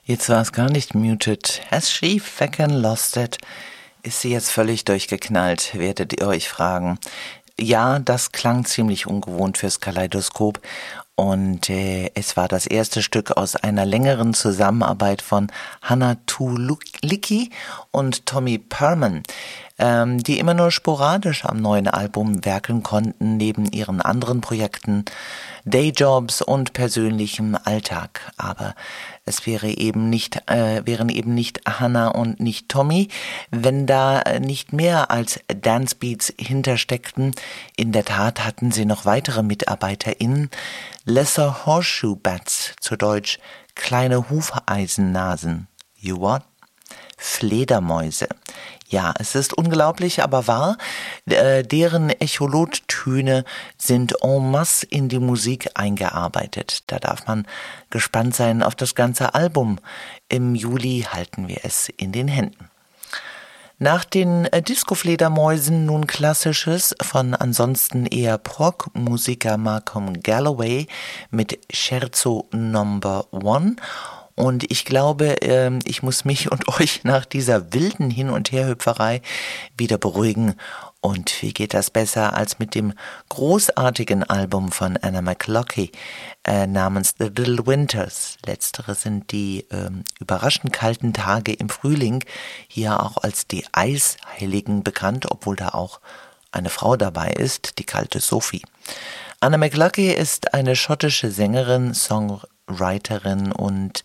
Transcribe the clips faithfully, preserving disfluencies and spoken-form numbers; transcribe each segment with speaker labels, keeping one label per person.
Speaker 1: Jetzt war es gar nicht muted. Has she fucking lost it? Ist sie jetzt völlig durchgeknallt, werdet ihr euch fragen. Ja, das klang ziemlich ungewohnt fürs Kaleidoskop. Und äh, es war das erste Stück aus einer längeren Zusammenarbeit von Hannah Tulicki und Tommy Perman, ähm, die immer nur sporadisch am neuen Album werkeln konnten, neben ihren anderen Projekten, Dayjobs und persönlichem Alltag. Aber es wäre eben nicht, äh, wären eben nicht Hannah und nicht Tommy, wenn da nicht mehr als Dancebeats hintersteckten. In der Tat hatten sie noch weitere MitarbeiterInnen, Lesser Horseshoe Bats, zu Deutsch kleine Hufeisennasen. You what? Fledermäuse. Ja, es ist unglaublich, aber wahr. Äh, deren Echolot-Töne sind en masse in die Musik eingearbeitet. Da darf man gespannt sein auf das ganze Album. Im Juli halten wir es in den Händen. Nach den äh, Disco-Fledermäusen nun Klassisches von ansonsten eher Prog-Musiker Malcolm Galloway mit Scherzo Number One. Und ich glaube, äh, ich muss mich und euch nach dieser wilden Hin- und Herhüpferei wieder beruhigen. Und wie geht das besser als mit dem großartigen Album von Anna McLockie äh, namens The Little Winters. Letztere sind die äh, überraschend kalten Tage im Frühling, hier auch als die Eisheiligen bekannt, obwohl da auch eine Frau dabei ist, die kalte Sophie. Anna McLockie ist eine schottische Sängerin, Songwriterin und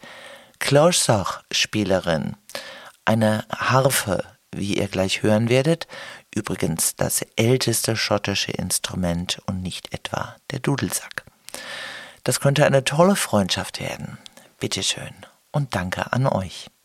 Speaker 1: Clorsach-Spielerin. Eine Harfe, wie ihr gleich hören werdet, übrigens das älteste schottische Instrument und nicht etwa der Dudelsack. Das könnte eine tolle Freundschaft werden. Bitteschön und danke an euch.